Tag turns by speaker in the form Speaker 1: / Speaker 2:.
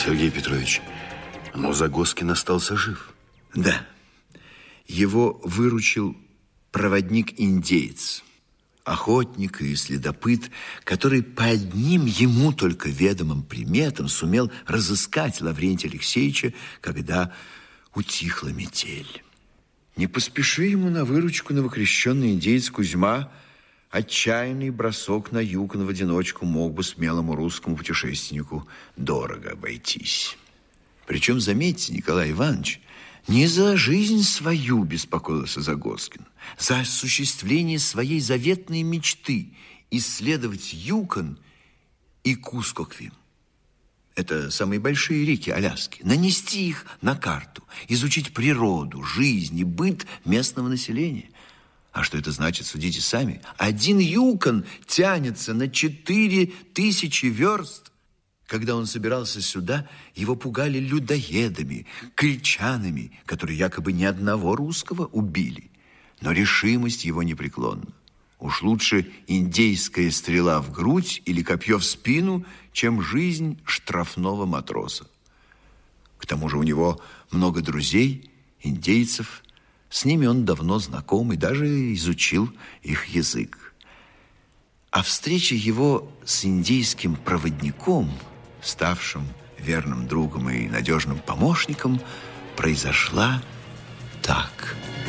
Speaker 1: Сергей Петрович, но Загоскин остался жив.
Speaker 2: Да. Его выручил проводник-индеец, охотник и следопыт, который по одним ему только ведомым приметам сумел разыскать Лаврентия Алексеевича, когда утихла метель. Не поспеши ему на выручку новокрещенный индеец Кузьма, отчаянный бросок на Юкон в одиночку мог бы смелому русскому путешественнику дорого обойтись. Причем, заметьте, Николай Иванович, не за жизнь свою беспокоился Загоскин, за осуществление своей заветной мечты исследовать Юкон и Кускоквим. Это самые большие реки Аляски. Нанести их на карту, изучить природу, жизнь и быт местного населения. А что это значит, судите сами. Один Юкон тянется на 4000 верст. Когда он собирался сюда, его пугали людоедами, кричанами, которые якобы ни одного русского убили. Но решимость его непреклонна. Уж лучше индейская стрела в грудь или копье в спину, чем жизнь штрафного матроса. К тому же у него много друзей, индейцев. С ними он давно знаком и даже изучил их язык. А встреча его с индейским проводником, ставшим верным другом и надежным помощником, произошла так.